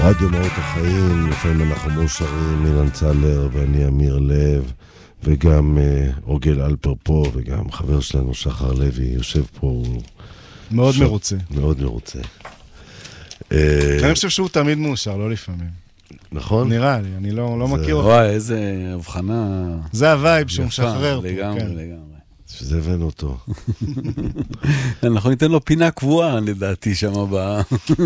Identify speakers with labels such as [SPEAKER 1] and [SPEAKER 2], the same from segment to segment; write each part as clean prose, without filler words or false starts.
[SPEAKER 1] רדיו מהות החיים, לפעמים אנחנו מאושרים, אילן צלר ואני אמיר לב, וגם אוגל אלפר פה, וגם חבר שלנו שחר לוי יושב פה.
[SPEAKER 2] מאוד מרוצה.
[SPEAKER 1] מאוד מרוצה.
[SPEAKER 2] אני חושב שהוא תמיד מאושר, לא לפעמים.
[SPEAKER 1] נכון?
[SPEAKER 2] נראה לי, אני לא מכיר אותו.
[SPEAKER 3] וואי, איזה הבחנה.
[SPEAKER 2] זה הווייב שהוא משחרר פה.
[SPEAKER 3] לגמרי.
[SPEAKER 1] שזה הבאנו אותו.
[SPEAKER 3] אנחנו ניתן לו פינה קבועה, לדעתי, שם הבאה.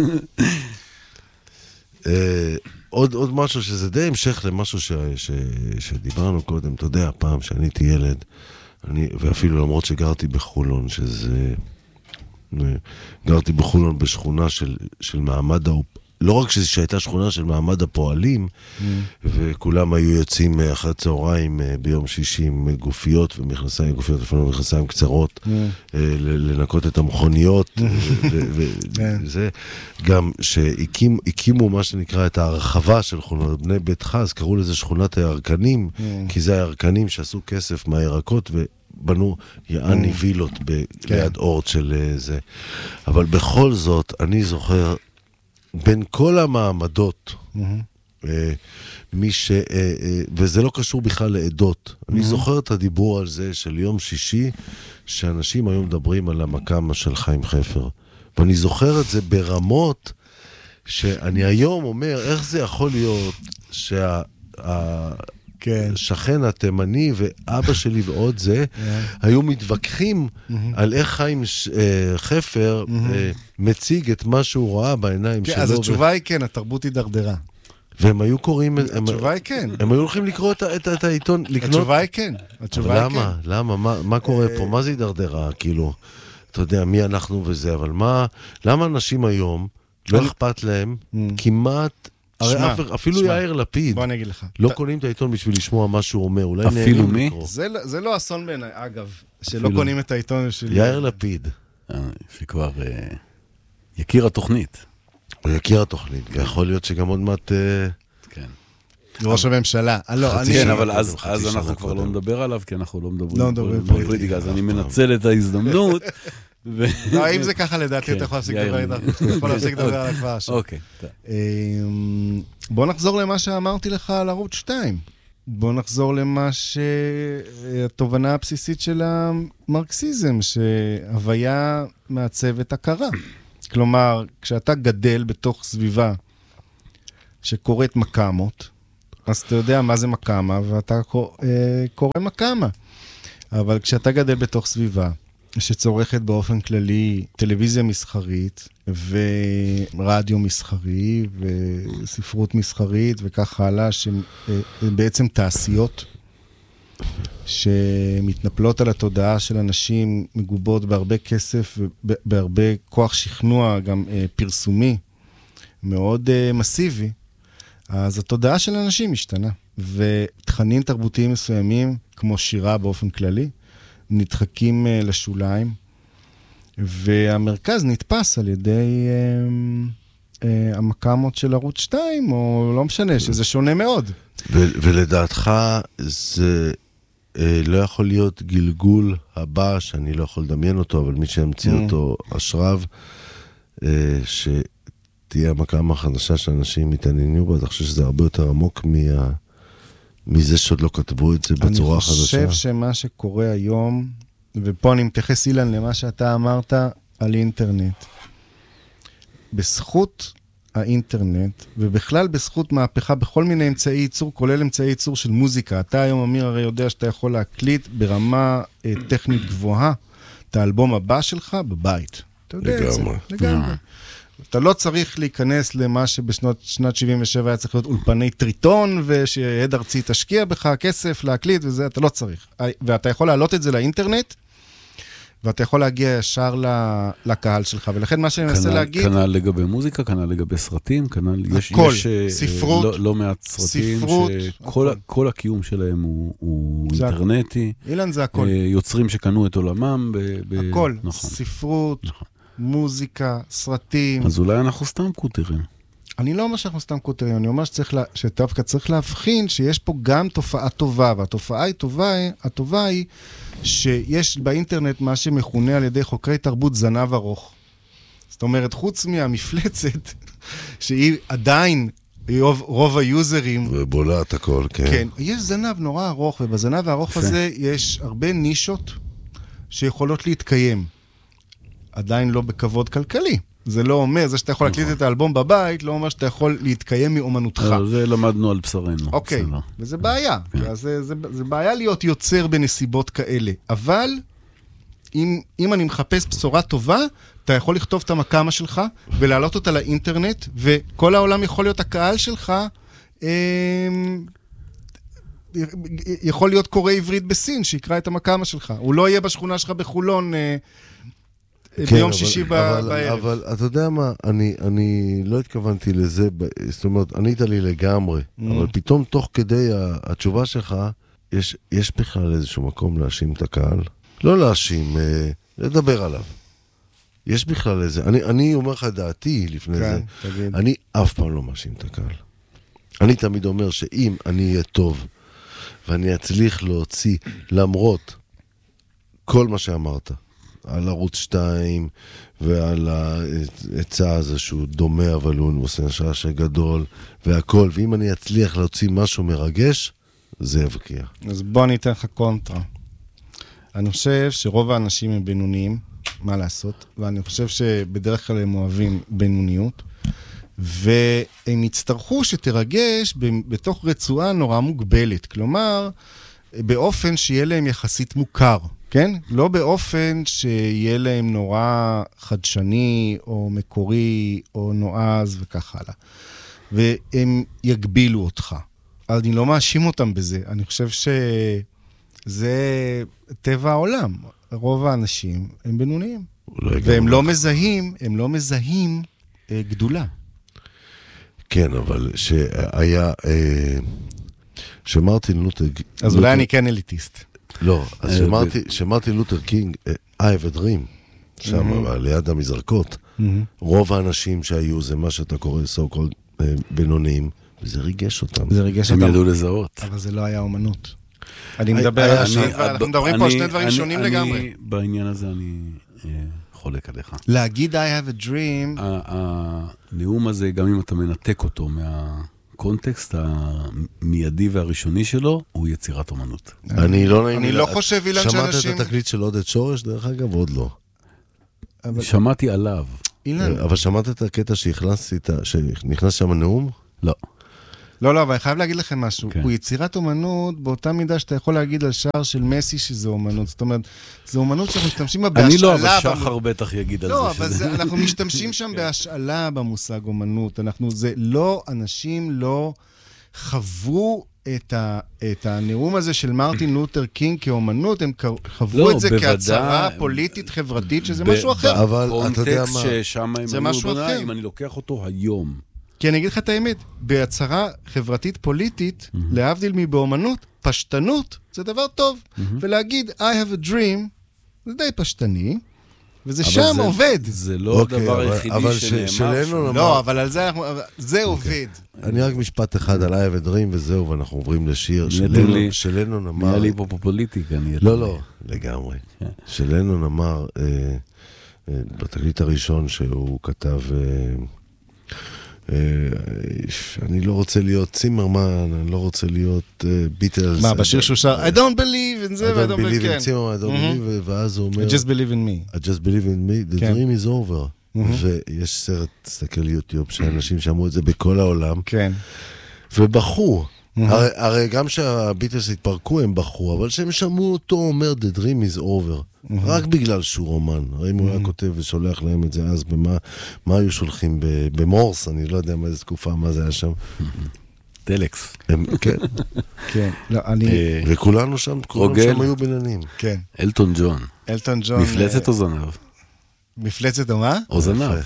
[SPEAKER 1] עוד משהו שזה די המשך למשהו שדיברנו קודם, אתה יודע, פעם שאני הייתי ילד, ואפילו למרות שגרתי בחולון, גרתי בחולון בשכונה של מעמד, לא רק שהייתה שכונה של מעמד הפועלים, וכולם היו יוצאים אחרי הצהריים ביום שישי עם גופיות ומכנסיים, גופיות לפעמים מכנסיים קצרות, לנקות את המכוניות, וזה גם שהקימו מה שנקרא את הרחבה של חולון, בני בית חז, קראו לזה שכונת הירקנים, כי זה הירקנים שעשו כסף מהירקות בנו יעני וילות ליד אורט של זה. אבל בכל זאת, אני זוכר בין כל המעמדות, וזה לא קשור בכלל לעדות. אני זוכר את הדיבור על זה של יום שישי, שאנשים היום מדברים על המקאמה של חיים חפר. ואני זוכר את זה ברמות, שאני היום אומר, איך זה יכול להיות שכן התימני ואבא שלי ועוד זה, היו מתווכחים על איך חיים חפר מציג את מה שהוא ראה בעיניים שלו.
[SPEAKER 2] אז התשובה היא כן, התרבות היא דרדרה.
[SPEAKER 1] והם היו קוראים...
[SPEAKER 2] התשובה היא כן.
[SPEAKER 1] הם היו הולכים לקרוא את העיתון, לקנות...
[SPEAKER 2] התשובה היא כן.
[SPEAKER 1] למה? מה קורה פה? מה זה דרדרה? כאילו, אתה יודע, מי אנחנו וזה, אבל למה אנשים היום לא אכפת להם כמעט... אפילו יאיר לפיד,
[SPEAKER 2] בוא אני אגיד לך.
[SPEAKER 1] לא קונים את העיתון בשביל לשמוע מה שהוא אומר, אולי
[SPEAKER 3] אפילו מי?
[SPEAKER 2] זה לא אסון בעיניי, אגב, שלא קונים את העיתון של...
[SPEAKER 1] יאיר לפיד.
[SPEAKER 3] שכבר יכיר התוכנית.
[SPEAKER 1] הוא יכיר התוכנית, ויכול להיות שגם עוד מעט...
[SPEAKER 3] כן.
[SPEAKER 2] ראש הממשלה.
[SPEAKER 3] כן, אבל אז אנחנו כבר לא נדבר עליו, כי אנחנו לא מדברים פוליטיקה, אז אני מנצל את ההזדמנות.
[SPEAKER 2] לא, אם זה ככה לדעתי, אתה יכול להפסיק לדבר על כבר עכשיו.
[SPEAKER 3] אוקיי.
[SPEAKER 2] בוא נחזור למה שאמרתי לך על ערוץ 2. בוא נחזור למה התובנה הבסיסית של המרקסיזם, שהוויה מעצבת הכרה. כלומר, כשאתה גדל בתוך סביבה שקוראת מקאמות, אז אתה יודע מה זה מקאמה, ואתה קורא מקאמה. אבל כשאתה גדל בתוך סביבה, שצורכת באופן כללי טלוויזיה מסחרית, ורדיו מסחרי, וספרות מסחרית, וכך הלאה, שבעצם תעשיות, שמתנפלות על התודעה של אנשים, מגובות בהרבה כסף, ובהרבה כוח שכנוע, גם פרסומי, מאוד מסיבי, אז התודעה של אנשים משתנה. ותכנים תרבותיים מסוימים, כמו שירה באופן כללי, נדחקים לשוליים, והמרכז נתפס על ידי המקאמות של ערוץ 2, או לא משנה, שזה שונה מאוד.
[SPEAKER 1] ולדעתך זה לא יכול להיות גלגול הבא, שאני לא יכול לדמיין אותו, אבל מי שהמציא אותו אשרב, שתהיה המקאמה החדשה שאנשים מתעניינו בה, אתה חושב שזה הרבה יותר עמוק מזה שעוד לא כתבו את זה בצורה חדשה?
[SPEAKER 2] אני חושב שמה שקורה היום, ופה אני מתייחס אילן למה שאתה אמרת על אינטרנט. בזכות האינטרנט, ובכלל בזכות מהפכה בכל מיני אמצעי ייצור, כולל אמצעי ייצור של מוזיקה. אתה היום, אמיר, הרי יודע שאתה יכול להקליט ברמה טכנית גבוהה, את האלבום הבא שלך בבית. אתה יודע את זה. לגמרי. אתה לא צריך להיכנס למה שבשנת 77 היה צריך להיות אולפני טריטון, ושעד ארצי תשקיע בך כסף להקליט וזה, אתה לא צריך. ואתה יכול להעלות את זה לאינטרנט, ואתה יכול להגיע ישר לקהל שלך. ולכן מה שאני מנסה להגיד...
[SPEAKER 3] כנ"ל לגבי מוזיקה, כנ"ל לגבי סרטים, כנ"ל יש
[SPEAKER 2] ספרות,
[SPEAKER 3] לא מעט סרטים שכל הקיום שלהם הוא אינטרנטי.
[SPEAKER 2] אילן, זה הכל.
[SPEAKER 3] יוצרים שקנו את עולמם.
[SPEAKER 2] הכל. ספרות. מוזיקה, סרטים.
[SPEAKER 3] אז אולי אנחנו סתם קוטרים.
[SPEAKER 2] אני לא אומר שאנחנו סתם קוטרים, אני אומר שדווקא צריך להבחין שיש פה גם תופעה טובה, והתופעה הטובה היא שיש באינטרנט מה שמכונה על ידי חוקרי תרבות זנב ארוך. זאת אומרת, חוץ מהמפלצת, שהיא עדיין, רוב היוזרים...
[SPEAKER 1] ובולעת הכל, כן.
[SPEAKER 2] כן, יש זנב נורא ארוך, ובזנב הארוך הזה יש הרבה נישות שיכולות להתקיים. עדיין לא בכבוד כלכלי. זה לא אומר, זה שאתה יכול להקליט את האלבום בבית, לא אומר שאתה יכול להתקיים מאומנותך.
[SPEAKER 3] זה למדנו על בשרנו.
[SPEAKER 2] אוקיי, וזה בעיה. זה בעיה להיות יוצר בנסיבות כאלה. אבל, אם אני מחפש בשורה טובה, אתה יכול לכתוב את המקאמה שלך, ולהעלות אותה לאינטרנט, וכל העולם יכול להיות הקהל שלך, יכול להיות קורא עברית בסין, שיקרא את המקאמה שלך. הוא לא יהיה בשכונה שלך בחולון, ביום שישי בערב.
[SPEAKER 1] אבל אתה יודע מה, אני לא התכוונתי לזה, זאת אומרת, ענית לי לגמרי, אבל פתאום תוך כדי התשובה שלך, יש בכלל איזשהו מקום להאשים את הקהל? לא להאשים, לדבר עליו. יש בכלל איזה, אני אומר לך דעתי לפני זה, אני אף פעם לא מאשים את הקהל. אני תמיד אומר שאם אני אהיה טוב, ואני אצליח להוציא, למרות כל מה שאמרת, על ערוץ 2, ועל ההצעה הזה שהוא דומה, אבל הוא עושה נשרש גדול, והכל, ואם אני אצליח להוציא משהו מרגש, זה יבקיע.
[SPEAKER 2] אז בוא אני אתן לך קונטרה. אני חושב שרוב האנשים הם בינוניים, מה לעשות, ואני חושב שבדרך כלל הם אוהבים בינוניות, והם יצטרכו שתרגש בתוך רצועה נורא מוגבלת, כלומר, באופן שיהיה להם יחסית מוכר, כן? לא באופן שיהיה להם נורא חדשני, או מקורי, או נועז, וכך הלאה. והם יגבילו אותך. אני לא מאשים אותם בזה, אני חושב שזה טבע העולם. רוב האנשים הם בינוניים. והם לא מזהים גדולה.
[SPEAKER 1] כן, אבל שהיה, שמרטין לותר...
[SPEAKER 2] אז אולי אני כן אליטיסט.
[SPEAKER 1] לא, אז שמרטין לותר קינג, I have a dream, שם ליד המזרקות, רוב האנשים שהיו, זה מה שאתה קורא so called בינוניים, וזה ריגש אותם.
[SPEAKER 3] הם ידעו לזהות.
[SPEAKER 2] אבל זה לא היה אומנות. אני מדבר, אנחנו מדברים פה שני דברים שונים לגמרי.
[SPEAKER 3] בעניין הזה אני חולק עליך.
[SPEAKER 2] להגיד I have a dream...
[SPEAKER 3] הנאום הזה, גם אם אתה מנתק אותו מהקונטקסט המיידי והראשוני שלו, הוא יצירת אומנות.
[SPEAKER 1] אני
[SPEAKER 2] לא חושב, אילן, שאנשים...
[SPEAKER 1] שמעת את התקליט של עודד שורש, דרך אגב, עוד לא.
[SPEAKER 3] שמעתי עליו.
[SPEAKER 1] אבל שמעת את הקטע שנכנס שם הנאום?
[SPEAKER 3] לא.
[SPEAKER 2] לא, אבל אני חייב להגיד לכם משהו. הוא יצירת אומנות באותה מידה שאתה יכול להגיד על שער של מסי שזה אומנות. זאת אומרת, זו אומנות שאנחנו משתמשים בה בהשאלה.
[SPEAKER 3] אני לא, אבל שחר בטח יגיד על זה.
[SPEAKER 2] לא, אבל אנחנו משתמשים שם בהשאלה במושג אומנות. אנשים לא חוו את הנאום הזה של מרטין לותר קינג כאומנות, הם חוו את זה כהצהרה פוליטית חברתית, שזה משהו אחר.
[SPEAKER 1] אבל אתה יודע מה?
[SPEAKER 3] קונטקסט ששם הם היו בנאי, אם אני לוקח אותו היום.
[SPEAKER 2] כי אני אגיד לך את האמת, בהצהרה חברתית פוליטית, להבדיל מבאומנות, פשטנות זה דבר טוב. ולהגיד, I have a dream, זה די פשטני, וזה שם עובד.
[SPEAKER 3] זה לא הדבר היחידי שנאמר.
[SPEAKER 2] לא, אבל על זה עובד.
[SPEAKER 1] אני רק משפט אחד על I have a dream, וזהו, ואנחנו עוברים לשיר שלנון אמר...
[SPEAKER 3] נהיה לי פה פופוליטיקה.
[SPEAKER 1] לא, לגמרי. שלנון אמר, בתקליט הראשון שהוא כתב... אני לא רוצה להיות צימרמן, אני לא רוצה להיות ביטלס.
[SPEAKER 2] מה, בשיר שהוא שר, I don't believe in זה,
[SPEAKER 1] I don't believe in צימרמן, I don't believe, ואז הוא אומר,
[SPEAKER 2] I just believe in me.
[SPEAKER 1] I just believe in me, the dream is over. ויש סרט, תסתכל יוטיוב, שאנשים שמעו את זה בכל העולם, ובחרו. הרי גם שהביטלס התפרקו הם בחרו, אבל שהם שמעו אותו אומר, the dream is over. רק בגלל שהוא רומן. הרי אם הוא היה כותב ושולח להם את זה אז, מה היו שולחים? במורס, אני לא יודע מאיזה תקופה, מה זה היה שם.
[SPEAKER 3] טלקס.
[SPEAKER 1] כן.
[SPEAKER 2] כן.
[SPEAKER 1] וכולנו שם, כולנו שם היו בינונים.
[SPEAKER 2] כן.
[SPEAKER 3] אלטון ג'ון.
[SPEAKER 2] אלטון ג'ון.
[SPEAKER 3] מפלצת או זנב?
[SPEAKER 2] מפלצת או מה?
[SPEAKER 3] או זנב.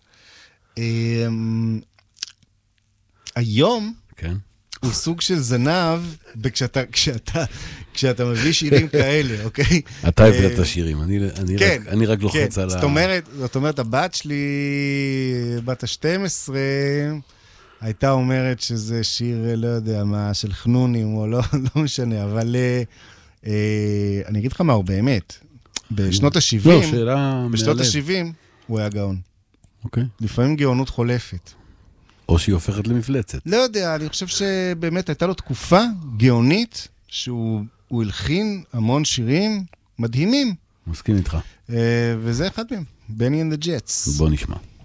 [SPEAKER 2] היום... כן. הוא סוג של זנב, כשאתה מביא שירים כאלה, אוקיי?
[SPEAKER 3] אתה הבאת שירים, אני רק לוחץ על
[SPEAKER 2] זאת אומרת, הבת שלי, בת ה-12, הייתה אומרת שזה שיר, לא יודע מה, של חנונים, או לא משנה, אבל אני אגיד לך מה הוא באמת. בשנות ה-70, הוא היה גאון.
[SPEAKER 3] אוקיי.
[SPEAKER 2] לפעמים גאונות חולפת.
[SPEAKER 3] או שהיא הופכת למפלצת.
[SPEAKER 2] לא יודע, אני חושב שבאמת הייתה לו תקופה גאונית, שהוא הלחין המון שירים מדהימים.
[SPEAKER 3] מסכים איתך.
[SPEAKER 2] וזה אחד מהם, בני and the Jets.
[SPEAKER 3] בוא נשמע.